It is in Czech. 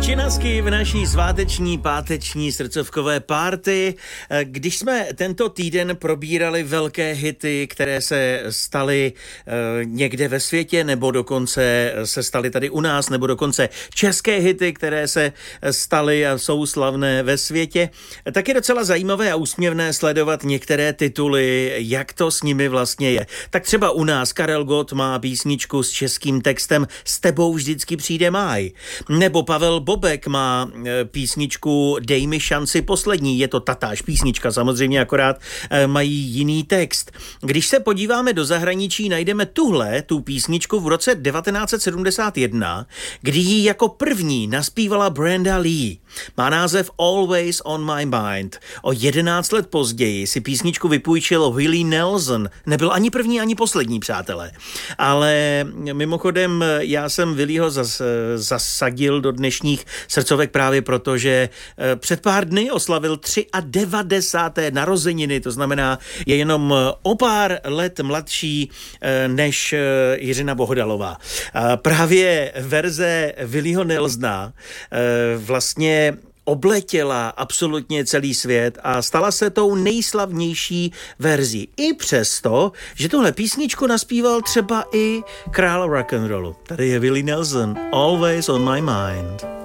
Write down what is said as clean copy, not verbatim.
Činasky v naší sváteční páteční srdcovkové party. Když jsme tento týden probírali velké hity, které se staly někde ve světě, nebo dokonce se staly tady u nás, nebo dokonce české hity, které se staly a jsou slavné ve světě, tak je docela zajímavé a úsměvné sledovat některé tituly, jak to s nimi vlastně je. Tak třeba u nás Karel Gott má písničku s českým textem S tebou vždycky přijde máj. Nebo Pavel Bobek má písničku Dej mi šanci poslední. Je to tatáž písnička, samozřejmě akorát mají jiný text. Když se podíváme do zahraničí, najdeme tu písničku v roce 1971, kdy ji jako první naspívala Brenda Lee. Má název Always on my mind. O 11 let později si písničku vypůjčil Willie Nelson. Nebyl ani první, ani poslední, přátelé. Ale mimochodem, já jsem Willieho zasadil do dnešních srdcovek právě proto, že před pár dny oslavil 93. narozeniny, to znamená, je jenom o pár let mladší než Jiřina Bohdalová. Právě verze Willieho Nelsona vlastně obletěla absolutně celý svět a stala se tou nejslavnější verzí. I přesto, že tuhle písničku naspíval třeba i král rock'n'rollu. Tady je Willie Nelson, Always on my mind.